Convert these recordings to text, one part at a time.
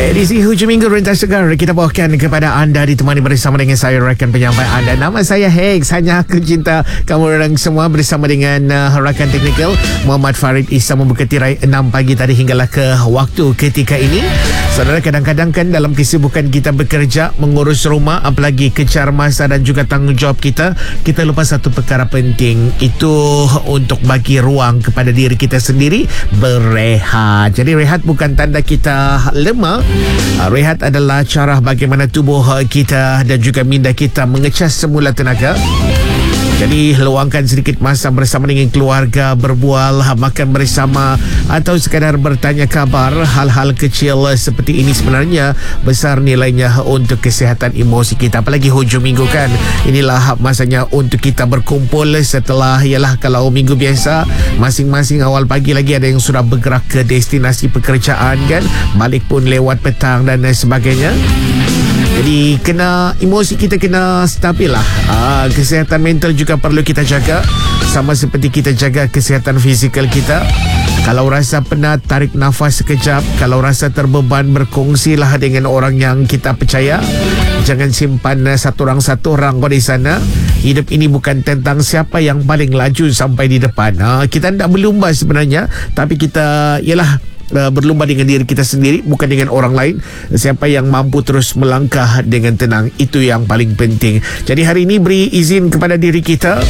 Edisi hujung minggu Rentas Segar kita bawakan kepada anda, ditemani bersama dengan saya rakan penyampai anda. Nama saya Hex. Hanya aku cinta kamu orang semua, bersama dengan rakan teknikal Muhammad Farid Isa, membuka tirai 6 pagi tadi hinggalah ke waktu ketika ini. Saudara, kadang-kadang kan dalam kesibukan kita bekerja, mengurus rumah, apalagi kejar masa dan juga tanggungjawab kita lupa satu perkara penting, itu untuk bagi ruang kepada diri kita sendiri berehat. Jadi rehat bukan tanda kita lemah. Rehat adalah cara bagaimana tubuh kita dan juga minda kita mengecas semula tenaga. Jadi luangkan sedikit masa bersama dengan keluarga, berbual, makan bersama, atau sekadar bertanya kabar. Hal-hal kecil seperti ini sebenarnya besar nilainya untuk kesihatan emosi kita. Apalagi hujung minggu kan, inilah masanya untuk kita berkumpul setelah, ialah kalau minggu biasa masing-masing awal pagi lagi ada yang sudah bergerak ke destinasi pekerjaan kan, balik pun lewat petang dan sebagainya. Jadi emosi kita kena stabil lah. Kesihatan mental juga perlu kita jaga, sama seperti kita jaga kesihatan fizikal kita. Kalau rasa penat, tarik nafas sekejap. Kalau rasa terbeban, berkongsilah dengan orang yang kita percaya. Jangan simpan satu orang kau di sana. Hidup ini bukan tentang siapa yang paling laju sampai di depan. Kita tidak berlumba sebenarnya, tapi kita berlumba dengan diri kita sendiri, bukan dengan orang lain. Siapa yang mampu terus melangkah dengan tenang, itu yang paling penting. Jadi hari ini beri izin kepada diri kita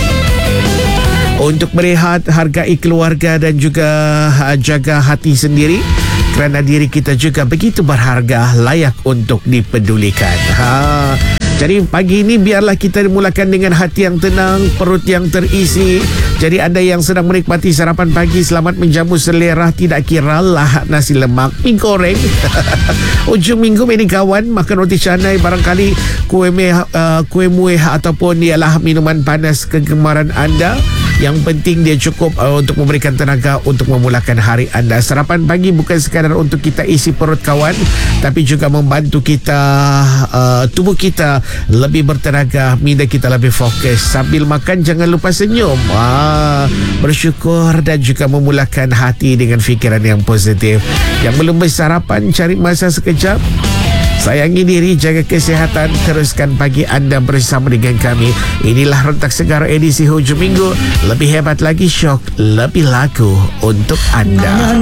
untuk berehat, hargai keluarga dan juga jaga hati sendiri, kerana diri kita juga begitu berharga, layak untuk dipedulikan. Jadi pagi ini biarlah kita dimulakan dengan hati yang tenang, perut yang terisi. Jadi anda yang sedang menikmati sarapan pagi, selamat menjamu selera. Tidak kiralah nasi lemak, mie goreng. Ujung minggu ini kawan, makan roti canai, barangkali kuih muih ataupun ialah minuman panas kegemaran anda. Yang penting dia cukup untuk memberikan tenaga untuk memulakan hari anda. Sarapan pagi bukan sekadar untuk kita isi perut kawan, tapi juga membantu kita, tubuh kita lebih bertenaga, minda kita lebih fokus. Sambil makan jangan lupa senyum, bersyukur dan juga memulakan hati dengan fikiran yang positif. Yang belum bersarapan, cari masa sekejap, sayangi diri, jaga kesihatan, teruskan pagi anda bersama dengan kami. Inilah Rentak Segar edisi hujung minggu. Lebih hebat lagi, syok lebih laku untuk anda.